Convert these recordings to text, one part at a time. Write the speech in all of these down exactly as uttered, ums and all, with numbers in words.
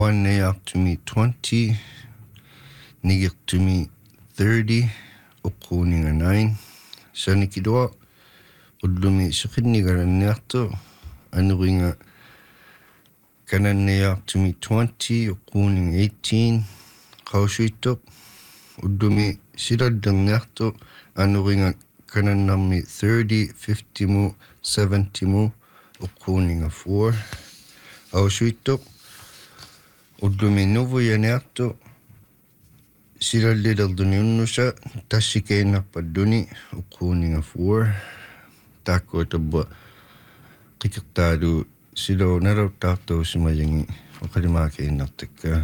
One up to me twenty, nigik to me thirty, ukuning a nine. Sanikidoa, udlumi sukinigaranyato, anuringa kanane up to me twenty, ukuning eighteen, kaushuitok, udlumi siradangyato, anuringa kananami thirty, fifty mu, seventy mu, ukuning a four, kaushuitok, udlumi nuvu yaneato, siralli dalduni unnusha, tashikeina paduni, ukuning a four, tako tabba, kikaktadu, silo naraw tato simayangi, wakalimake inatika,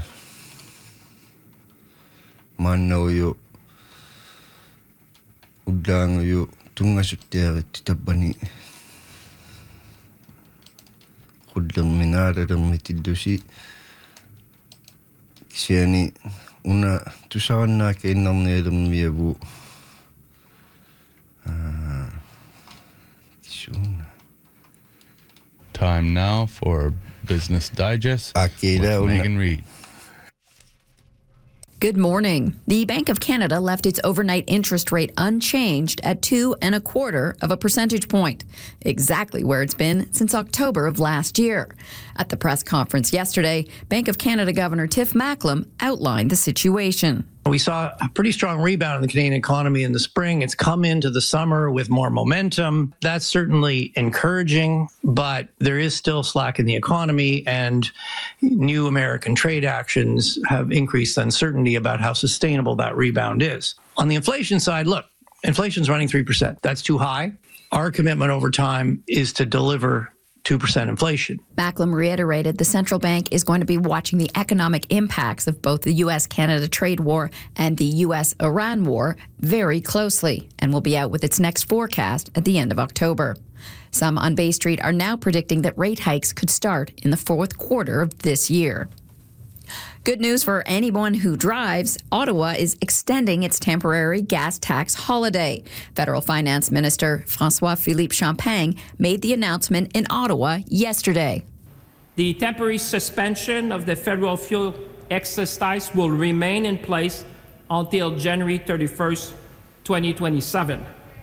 manaw yo, udlang yo, tungasuktiari titabani, kudlang minara dang mitidusi, Siani una tusawana ke nam nedum miebu. Time now for Business Digest with Megan Reid. Good morning. The Bank of Canada left its overnight interest rate unchanged at two and a quarter of a percentage point, exactly where it's been since October of last year. At the press conference yesterday, Bank of Canada Governor Tiff Macklem outlined the situation. We saw a pretty strong rebound in the Canadian economy in the spring. It's come into the summer with more momentum. That's certainly encouraging, but there is still slack in the economy, and new American trade actions have increased uncertainty about how sustainable that rebound is. On the inflation side, look, inflation's running three percent. That's too high. Our commitment over time is to deliver two percent inflation. Macklem reiterated the central bank is going to be watching the economic impacts of both the U S Canada trade war and the U S Iran war very closely and will be out with its next forecast at the end of October. Some on Bay Street are now predicting that rate hikes could start in the fourth quarter of this year. Good news for anyone who drives. Ottawa is extending its temporary gas tax holiday. Federal Finance Minister François-Philippe Champagne made the announcement in Ottawa yesterday. The temporary suspension of the federal fuel excise tax will remain in place until January thirty-first, twenty twenty-seven.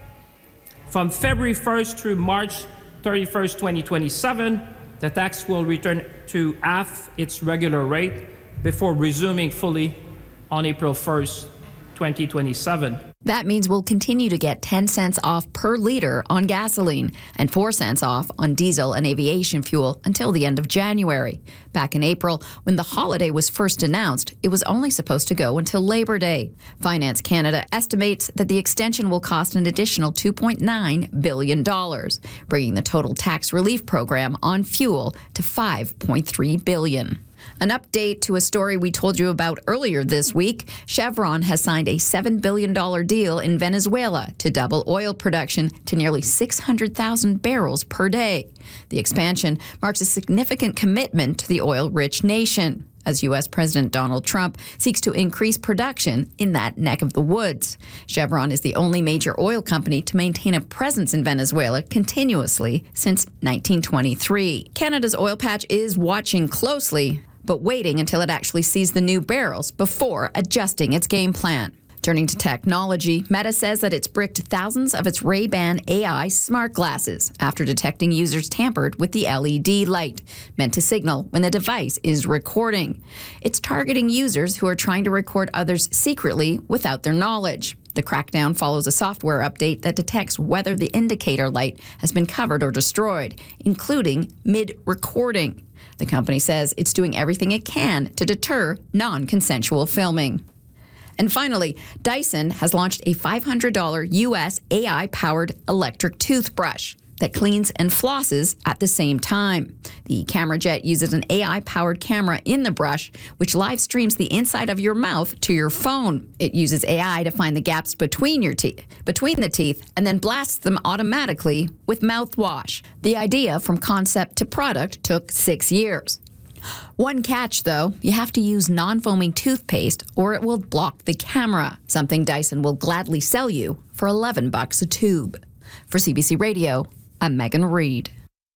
From February first through March thirty-first, twenty twenty-seven, the tax will return to half its regular rate before resuming fully on April first, twenty twenty-seven. That means we'll continue to get ten cents off per litre on gasoline and four cents off on diesel and aviation fuel until the end of January. Back in April, when the holiday was first announced, it was only supposed to go until Labor Day. Finance Canada estimates that the extension will cost an additional two point nine billion dollars, bringing the total tax relief program on fuel to five point three billion dollars. An update to a story we told you about earlier this week. Chevron has signed a seven billion dollars deal in Venezuela to double oil production to nearly six hundred thousand barrels per day. The expansion marks a significant commitment to the oil-rich nation, as U S President Donald Trump seeks to increase production in that neck of the woods. Chevron is the only major oil company to maintain a presence in Venezuela continuously since nineteen twenty-three. Canada's oil patch is watching closely, but waiting until it actually sees the new barrels before adjusting its game plan. Turning to technology, Meta says that it's bricked thousands of its Ray-Ban A I smart glasses after detecting users tampered with the L E D light, meant to signal when the device is recording. It's targeting users who are trying to record others secretly without their knowledge. The crackdown follows a software update that detects whether the indicator light has been covered or destroyed, including mid-recording. The company says it's doing everything it can to deter non-consensual filming. And finally, Dyson has launched a five hundred dollars U S A I-powered electric toothbrush that cleans and flosses at the same time. The camera jet uses an A I-powered camera in the brush, which live streams the inside of your mouth to your phone. It uses A I to find the gaps between your teeth, between the teeth, and then blasts them automatically with mouthwash. The idea from concept to product took six years. One catch, though, you have to use non-foaming toothpaste or it will block the camera, something Dyson will gladly sell you for eleven bucks a tube. For C B C Radio, I'm Megan Reid.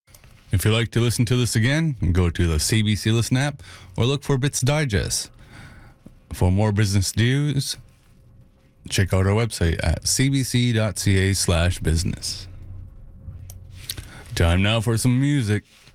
If you'd like to listen to this again, go to the C B C Listen app or look for Bits Digest. For more business news, check out our website at cbc.ca slash business. Time now for some music.